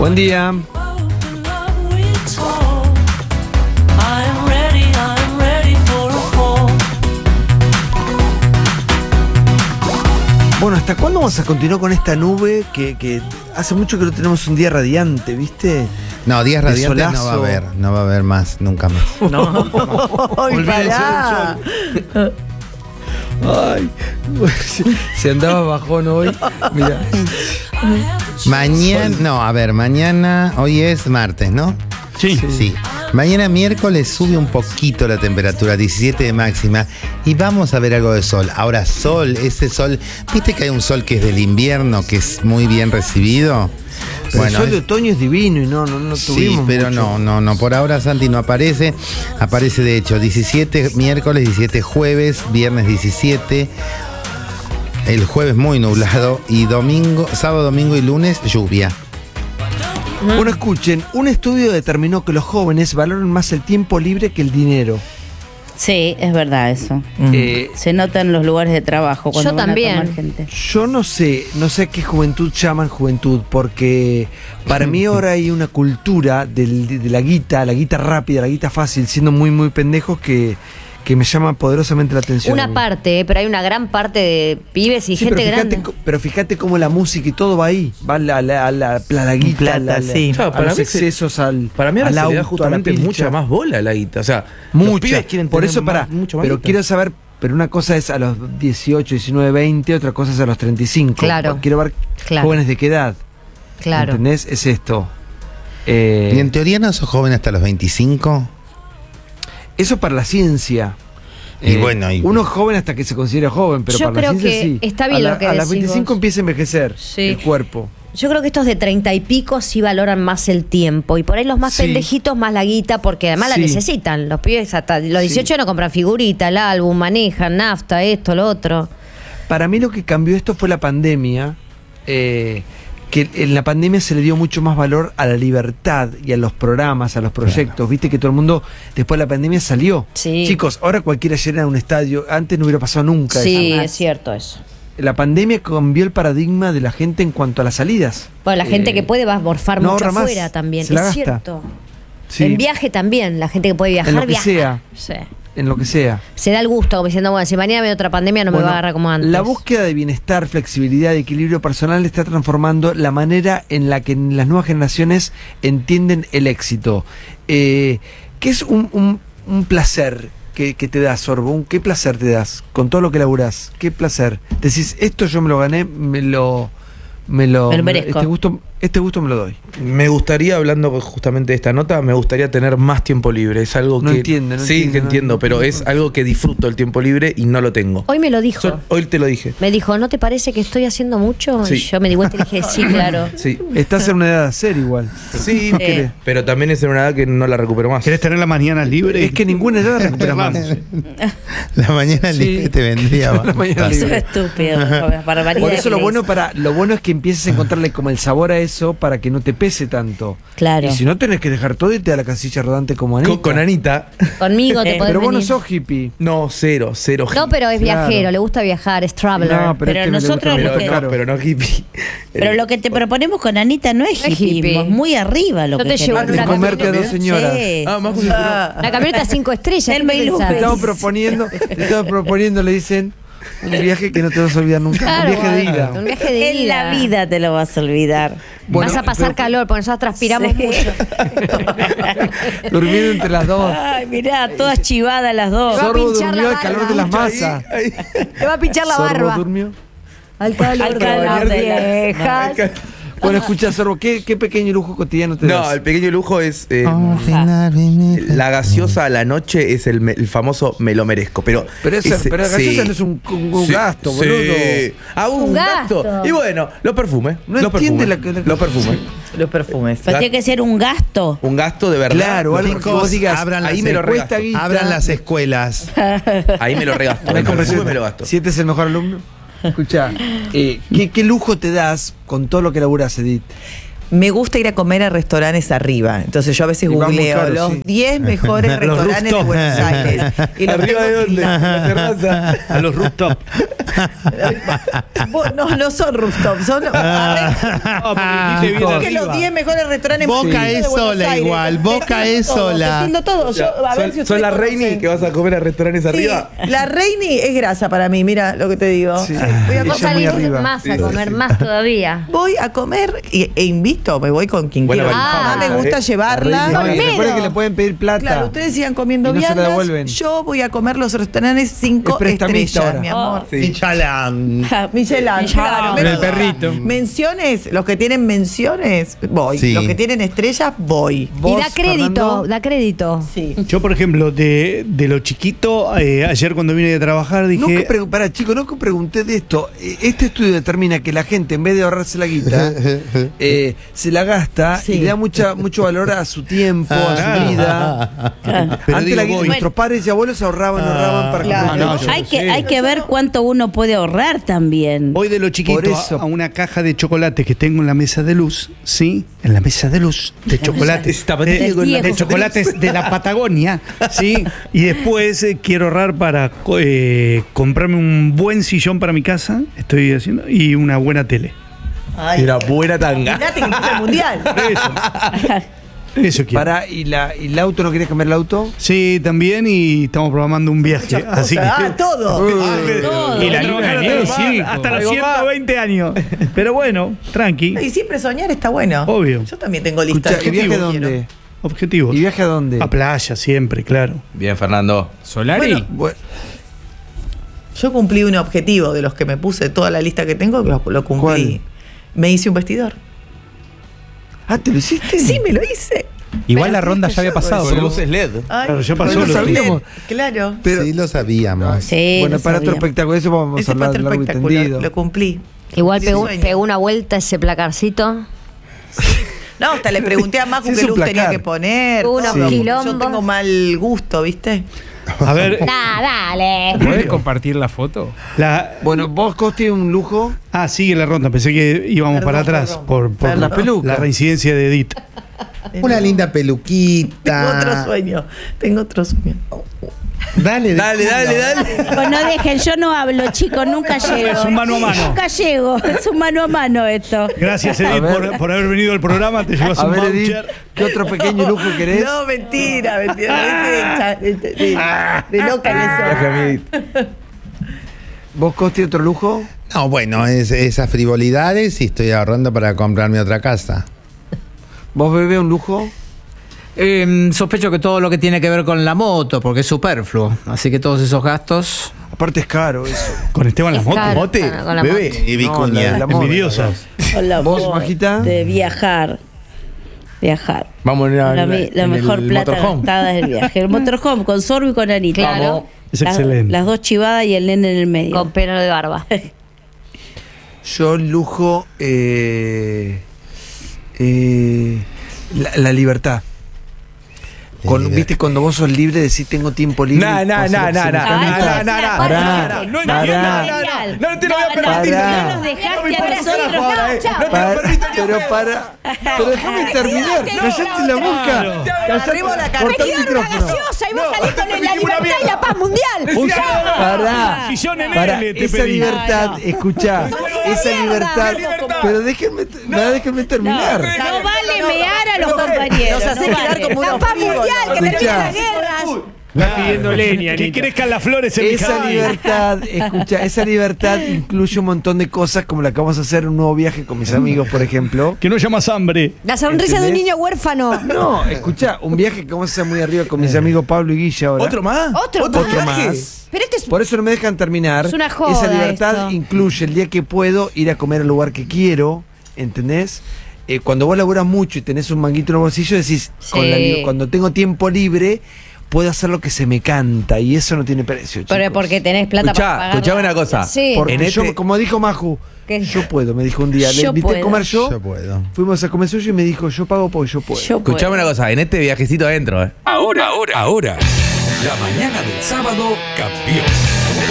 Buen día. Bueno, ¿hasta cuándo vamos a continuar con esta nube que hace mucho que no tenemos un día radiante, ¿viste? No, días radiantes no va a haber más, nunca más. No. Pará. Ay, se andaba bajón hoy. Mira. Mañana, hoy es martes, ¿no? Sí. Mañana miércoles sube un poquito la temperatura, 17 de máxima, y vamos a ver algo de sol. Ahora ese sol, ¿viste que hay un sol que es del invierno, que es muy bien recibido? Pero el sol de otoño es divino y no tuvimos. Sí, pero mucho. no, por ahora Santi no aparece. Aparece de hecho 17 miércoles, 17 jueves, viernes 17. El jueves muy nublado y sábado, domingo y lunes lluvia. Bueno, escuchen, un estudio determinó que los jóvenes valoran más el tiempo libre que el dinero. Sí, es verdad eso. Se nota en los lugares de trabajo cuando van a tomar gente. Yo no sé qué juventud llaman juventud, porque para mí ahora hay una cultura de la guita rápida, la guita fácil, siendo muy, muy pendejos que me llama poderosamente la atención. Una parte, pero hay una gran parte de pibes y gente grande. Pero fíjate cómo la música y todo va ahí. Va la guita, sí. a los excesos, para mí ahora al se le da auto, justamente a la pilcha. mucha más bola a la guita. O sea, mucha. los pibes quieren Por tener eso, mucho más pero guita. quiero saber, pero una cosa es a los 18, 19, 20, otra cosa es a los 35. Claro. Quiero ver jóvenes de qué edad. Claro. ¿Entendés? Es esto. ¿Y en teoría no sos joven hasta los 25? Eso para la ciencia. Y bueno, uno es joven hasta que se considera joven, pero Yo para la creo ciencia que sí. está bien lo que a las decís 25 vos. empieza a envejecer el cuerpo. Yo creo que estos de 30 y pico sí valoran más el tiempo. Y por ahí los más pendejitos más la guita, porque además la necesitan. Los pibes hasta los 18 no compran figurita, el álbum, manejan, nafta, esto, lo otro. Para mí lo que cambió esto fue la pandemia. Que en la pandemia se le dio mucho más valor a la libertad y a los programas, a los proyectos. Claro. Viste que todo el mundo después de la pandemia salió. Sí. Chicos, ahora cualquiera llena un estadio. Antes no hubiera pasado nunca. Sí, eso. es cierto eso. La pandemia cambió el paradigma de la gente en cuanto a las salidas. Bueno, la gente que puede va a morfar mucho afuera también. Se la es gasta. Cierto. Sí. En viaje también, la gente que puede viajar, en lo que viaja. sea. Sí. En lo que sea. Se da el gusto, como diciendo, bueno, si mañana viene otra pandemia no me va a agarrar como antes. La búsqueda de bienestar, flexibilidad y equilibrio personal está transformando la manera en la que las nuevas generaciones entienden el éxito. ¿Qué es un placer que te das, Sorbo? ¿Qué placer te das con todo lo que laburás? ¿Qué placer? Decís, esto yo me lo gané, me lo merezco. Este gusto me lo doy. Me gustaría, hablando justamente de esta nota, me gustaría tener más tiempo libre. Es algo que... entiendo, pero es algo que disfruto el tiempo libre y no lo tengo. Hoy me lo dijo. Hoy te lo dije. Me dijo, ¿no te parece que estoy haciendo mucho? Sí. Y yo me di vuelta y dije, sí, claro. Sí. Estás en una edad de hacer igual. Sí, pero también es en una edad que no la recupero más. ¿Querés tener la mañana libre? Es que ninguna edad la recuperas más. La mañana libre te vendría bastante. Eso es estúpido. Por eso lo bueno es que empieces a encontrarle como el sabor a eso para que no te pese tanto. Claro. Y si no, tenés que dejar todo y irte a la casilla rodante como Anita. Con Anita. Conmigo te podés Pero vos no venir. sos hippie. No, cero. No, pero es Claro. viajero, le gusta viajar, es traveler. No, Pero este me le nosotros gusta lo mucho que- caro. Pero no hippie. Pero lo que te proponemos con Anita no es No es hippie, hippie. muy arriba lo Yo que te llevo queremos. en una comerte a dos señoras. Sí. Más La camioneta 5 estrellas. Elma ¿qué y pensás? Lupe. Te estamos proponiendo, le dicen, un viaje que no te vas a olvidar nunca. Claro, un viaje de ida. Un viaje de En ida. la vida te lo vas a olvidar. Vas a pasar calor, porque nosotros transpiramos Sí. mucho. Durmiendo entre las dos. Ay, mirá, todas chivadas las dos. va a Sorbo pinchar durmió la al calor barba. de las masas. Te va a pinchar la Sorbo barba. durmió. Al calor Al de calor las de la- viejas. Bueno, escucha, Sorbo, ¿qué pequeño lujo cotidiano te No, das? el pequeño lujo es... la gaseosa a la noche es el famoso me lo merezco. Pero Pero la gaseosa no es un gasto, boludo. Un Un gasto. gasto. Y bueno, los perfumes. No los entiende perfumes. la- Los perfumes. Los perfumes. Pero tiene que ser un gasto. Un gasto de verdad. Claro, algo que vos digas, abran ahí las me lo escuelas, regasto. guita. abran las escuelas. Ahí me lo regasto. Una El perfume conversación. me lo gasto. Si este es el mejor alumno. Escucha, ¿qué lujo te das con todo lo que laburás, Edith? me gusta ir a comer a restaurantes arriba. Entonces yo a veces googleo los 10 mejores restaurantes de Buenos Aires. Y ¿Arriba de dónde? ¿La terraza? A los rooftop. No son rooftop, son... que los 10 mejores restaurantes Boca es sola igual, Boca es sola. ¿Son la Reini que vas a comer a restaurantes arriba? La Reini es grasa para mí, mira lo que te digo. Sí. Voy a comer más todavía. Voy a comer e invito, me voy con quien quiera. No me gusta llevarla. Recuerden que le pueden pedir plata. Claro, ustedes sigan comiendo viandas. Yo voy a comer los restaurantes 5 estrellas, mi amor. Michelin. Claro. El perrito. Menciones, los que tienen menciones, voy. Sí. Los que tienen estrellas, voy. Y da crédito, Sí. Yo, por ejemplo, de lo chiquito, ayer cuando vine de trabajar dije... Pará, chicos, no pregunté de esto. Este estudio determina que la gente, en vez de ahorrarse la guita, se la gasta y le da mucho valor a su tiempo, a su vida. Pero antes digo, nuestros padres y abuelos ahorraban para Hay que ver cuánto uno puede ahorrar también. Voy de lo chiquito a una caja de chocolates que tengo en la mesa de luz, ¿sí? En la mesa de luz de chocolates. De chocolates de la Patagonia, ¿sí? Y después quiero ahorrar para comprarme un buen sillón para mi casa, estoy haciendo, y una buena tele. Y una buena tanga. Mirate que empieza el mundial. Eso quiero. ¿Y el auto, no querés cambiar el auto? Sí, también, y estamos programando un viaje. Así que todo. Y la luna de nieve, sí, hasta los 120 años. Pero bueno, tranqui. Y siempre soñar está bueno. Obvio. Yo también tengo lista. ¿Y viaje a dónde? Objetivos. ¿Y viaje a dónde? A playa, siempre, claro. Bien, Fernando. ¿Solari? Bueno, yo cumplí un objetivo de los que me puse, toda la lista que tengo, lo cumplí. ¿Cuál? Me hice un vestidor. ¿te lo hiciste? Sí, me lo hice. Igual Pero la ronda ya había pasado. eso. Luces LED. Ay, Claro, ya pasó. No lo sabíamos. Claro. Pero, sí, lo sabíamos. Sí, bueno, lo para otro sabía. espectáculo, eso vamos Ese a hablar fue otro largo y espectáculo. tendido. Lo cumplí. Igual Sí, pegó sueño. una vuelta ese placarcito. No, hasta le pregunté a Majo Sí, es qué un luz placar. tenía que poner. Unos todo. quilombos. Yo tengo mal gusto, ¿viste? A ver, Dale. ¿Puedes compartir la foto? Bueno, vos, Costi, un lujo. sigue la ronda. Pensé que íbamos Perdón, para atrás perdón. por Perdón. La peluca. la reincidencia de Edith. Una linda Tengo peluquita. otro sueño. Dale. Pues no dejen, yo no hablo, chicos, nunca llego. Es un mano a mano. Nunca llego, es un mano a mano esto. Gracias, Edith, por haber venido al programa. Te llevas A un ver, Edith, voucher. ¿qué otro pequeño lujo querés? No, mentira. De loca que soy. ¿Vos, Costi, otro lujo? No, bueno, esas frivolidades y estoy ahorrando para comprarme otra casa. ¿Vos, Bebé, un lujo? Sospecho que todo lo que tiene que ver con la moto, porque es superfluo. Así que todos esos gastos. Aparte es caro eso. Con Esteban las motos. caro. Mote, Con la bebé. Y No, Vicuña. la moda. Envidiosa. Con la ¿Vos, voz Majita? de viajar. Vamos a La mejor plata gastada es el viaje. El motorhome con Sorbo y con Anita. Claro. Es excelente. Las dos chivadas y el nene en el medio. Con pelo de barba. Yo lujo la libertad. ¿Viste? Cuando vos sos libre, decís tengo tiempo libre. No te lo voy a permitir. No nos dejaste a nosotros. Pero déjame terminar. Callate la boca. Arriba la cara. Cortá el micrófono. y vos salís con la libertad y la paz mundial. Pará. Esa libertad, escuchá. Esa libertad. Pero déjenme terminar. No vale mear a los compañeros. Nos hace no quedar vale. como La unos paz fríos, mundial, que Escuchá. terminen las guerras. Está pidiendo leña, Que crezcan las flores en mi Esa jardín. libertad, escucha, esa libertad incluye un montón de cosas como la que vamos a hacer un nuevo viaje con mis amigos, por ejemplo. Que no llamas hambre. La sonrisa de un ¿Entendés? niño huérfano. No, escucha, un viaje que vamos a hacer muy arriba con mis amigos Pablo y Guilla ahora. ¿Otro más? Otro más. Pero este es Por eso no me dejan terminar. Es una joda Esa libertad esto. incluye el día que puedo ir a comer al lugar que quiero, ¿entendés? Cuando vos laburas mucho y tenés un manguito en el bolsillo, decís, Sí. cuando tengo tiempo libre, puedo hacer lo que se me canta y eso no tiene precio, chicos. Pero porque tenés plata para pagar. Escuchame una cosa. Sí. Porque En yo, este- como dijo Maju, ¿Qué? yo puedo, me dijo un día. Le Yo invité a puedo. comer yo. Yo puedo. Fuimos a comer suyo y me dijo, yo pago porque yo puedo. Yo puedo. Escuchame una cosa, en este viajecito adentro, Ahora. La mañana del sábado cambió.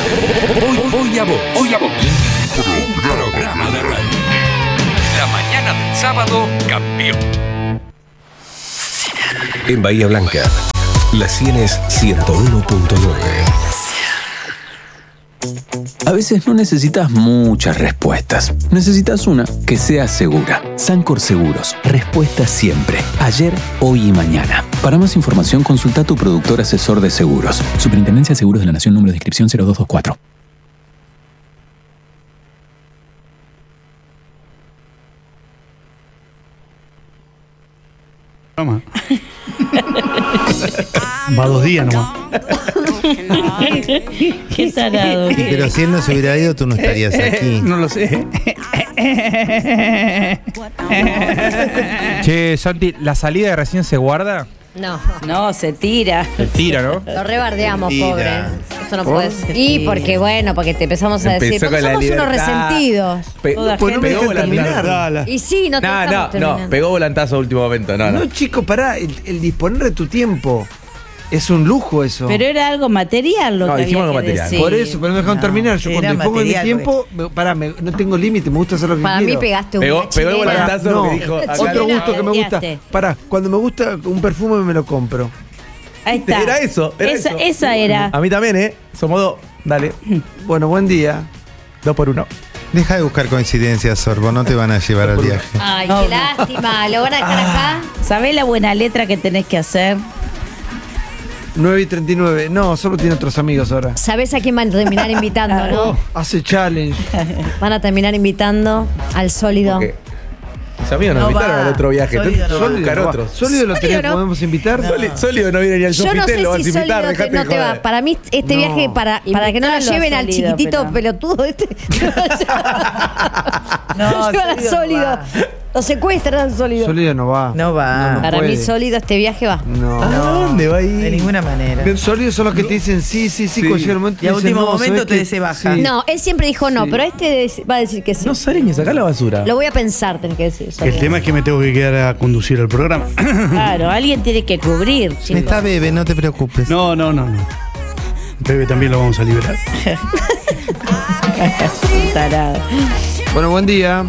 Hoy a vos. Un programa de radio. La mañana mañana del sábado cambió. En Bahía Blanca, la 100 es 101.9. A veces no necesitas muchas respuestas. Necesitas una que sea segura. Sancor Seguros. Respuesta siempre. Ayer, hoy y mañana. Para más información, consulta a tu productor asesor de seguros. Superintendencia de Seguros de la Nación, número de inscripción 0224. Va 2 días nomás. Qué tarado. Pero si él no se hubiera ido, tú no estarías aquí. No lo sé. Che, Santi, ¿la salida de recién se guarda? No, se tira. Se tira, ¿no? Lo rebardeamos, Tira. pobre. Eso no puede ser. Y porque, bueno, porque te empezamos a decir, porque somos unos resentidos. Pues no me dejan terminar. Y sí, no te dejamos terminar. No, pegó volantazo a último momento. No, chico, pará, el disponer de tu tiempo. Es un lujo eso. Pero era algo material lo que dijimos había algo que material. decir. Por eso, pero me dejaron terminar. Yo cuando dispongo de mi tiempo, no tengo límite, me gusta hacer lo que Para quiero. mí pegaste un Pegó el volantazo No, que dijo. otro gusto que me gusta. Volteaste. Pará, cuando me gusta un perfume me lo compro. Ahí está. Era eso. Esa era. A mí también, Somos 2. Dale. Bueno, buen día. 2 por 1. Deja de buscar coincidencias, Sorbo, no te van a llevar al viaje. Ay, qué lástima. ¿Lo van a dejar acá? ¿Sabés la buena letra que tenés que hacer? 9:39. No, solo tiene otros amigos ahora. ¿Sabés a quién van a terminar invitando, no? Hace challenge. Van a terminar invitando al Sólido. Mis amigos nos invitaron al otro viaje. Sólido lo podemos invitar. Sólido no viene ni al Yo no sé lo vas a si invitar, Sólido dejate no te va. Para mí, este viaje, para que no lo lleven al Sólido, chiquitito pero- pelotudo este. No, Llevan al Sólido. Lo secuestran al Sólido. Sólido no va. No va. No Para mí, puede. Sólido, este viaje va. No. ¿A dónde va a ir? De ninguna manera. Sólidos son los que te dicen sí, cuando llega el momento. Y a dicen, último no, momento ¿sabés te qué? se baja. Sí. No, él siempre dijo no, pero va a decir que sí. No sale ni sacar la basura. Lo voy a pensar, tenés que decir. El Sólido. tema es que me tengo que quedar a conducir el programa. Claro, alguien tiene que cubrir. Está Bebe, no te preocupes. No. Bebe también lo vamos a liberar. Tarado. Bueno, buen día.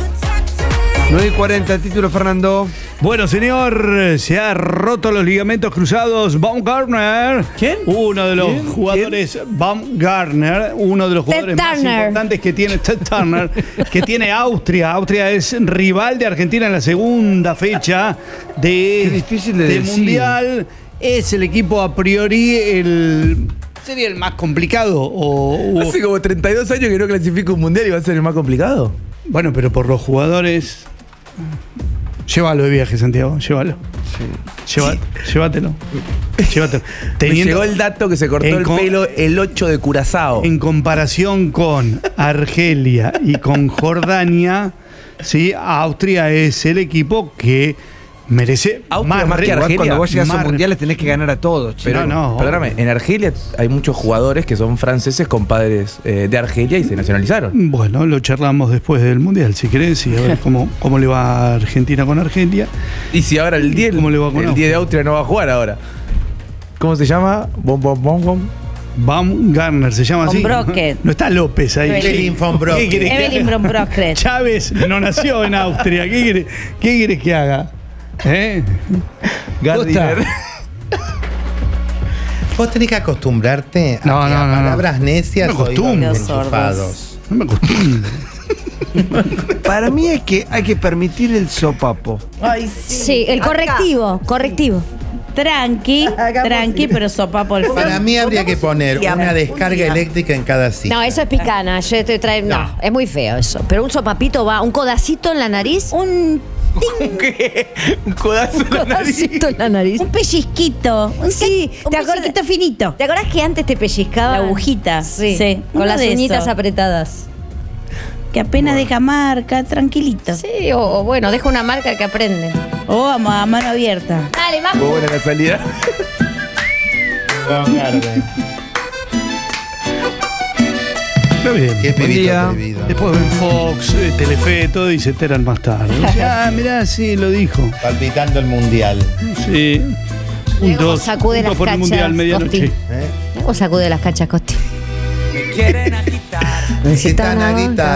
9:40, título, Fernando. Bueno, señor, se ha roto los ligamentos cruzados. Baumgartner. ¿Quién? Uno de los jugadores. Baumgartner, uno de los jugadores más Turner. importantes que tiene Ted Turner, que tiene Austria. Austria es rival de Argentina en la segunda fecha Qué difícil de del decir. Mundial. Es el equipo a priori sería el más complicado. Hace como 32 años que no clasifica un mundial y va a ser el más complicado. Bueno, pero por los jugadores. Llévalo de viaje, Santiago, llévalo. Llévatelo. Me llegó el dato que se cortó el pelo el 8 de Curazao. En comparación con Argelia y con Jordania, ¿sí? Austria es el equipo que merece Austria más que Igual Argelia. cuando vos llegas a más- mundiales tenés que ganar a todos, chico. Pero no. perdóname, en Argelia hay muchos jugadores que son franceses con padres de Argelia y se nacionalizaron. Bueno, lo charlamos después del Mundial, si querés, y a ver cómo le va a Argentina con Argelia. Y si ahora el 10 ¿Cómo le va con el 10 de Austria no va a jugar ahora. ¿Cómo se llama? Baumgartner se llama así. Von Brocket. No está López ahí. Evelyn von Brocket. ¿Qué querés que Evelyn haga? von Brocket. Chávez no nació en Austria. ¿Qué querés que haga? Gardiner. Vos tenés que acostumbrarte No, a que no, a no, no. palabras necias No me o acostumbro. enchufados. No me acostumbro. Para mí hay que permitir el sopapo. Ay, sí. Sí, el correctivo. Tranqui, pero sopapo el Para mí habría que poner una descarga eléctrica en cada sitio. No, eso es picana. Yo estoy trayendo. No, es muy feo eso. Pero un sopapito va, un codacito en la nariz. Un ¿Qué? Un codazo en la nariz. Codacito en la nariz. Un pellizquito. Sí, un ¿te acordás? pellizquito finito. ¿Te acordás que antes te pellizcaba? La agujita. Sí. Uno Con las de uñitas esos. apretadas. Que apenas deja marca, tranquilito. Sí, o bueno, deja una marca que aprende. O a mano abierta. Dale, Muy Majo. buena la salida. Está bien. Qué Buen pibito día. atrevido. Después ven Fox, Telefe, todo y se enteran más tarde. Mirá, sí, lo dijo. Palpitando el mundial. Sí. Luego sacude las por el cachas, mundial medianoche. Costi. ¿Eh? Luego sacude las cachas, Costi. Necesitan a gritar.